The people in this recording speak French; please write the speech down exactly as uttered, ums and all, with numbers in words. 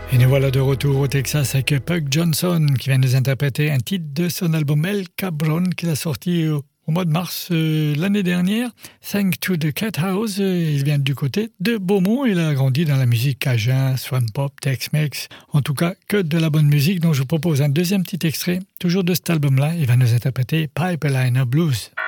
Et nous voilà de retour au Texas avec Puck Johnson qui vient nous interpréter un titre de son album El Cabron qu'il a sorti au, au mois de mars euh, l'année dernière. Thank to the Cat House, euh, il vient du côté de Beaumont. Il a grandi dans la musique cajun, swamp pop, Tex-Mex, en tout cas que de la bonne musique. Donc je vous propose un deuxième petit extrait, toujours de cet album-là. Il va nous interpréter Pipeliner Blues.